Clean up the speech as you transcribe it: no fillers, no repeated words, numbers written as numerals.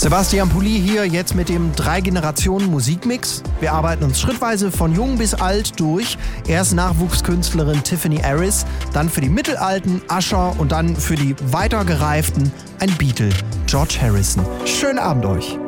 Sebastian Pulli hier jetzt mit dem 3-Generationen-Musikmix. Wir arbeiten uns schrittweise von jung bis alt durch. Erst Nachwuchskünstlerin Tiffany Harris, dann für die Mittelalten Usher und dann für die weitergereiften ein Beatle, George Harrison. Schönen Abend euch.